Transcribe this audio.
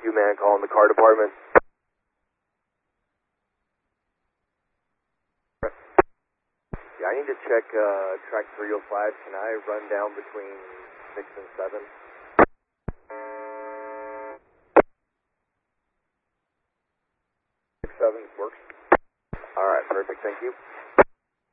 man calling the car department. Yeah, I need to check track 305. Can I run down between 6 and 7? 6-7 works. Alright, perfect, thank you.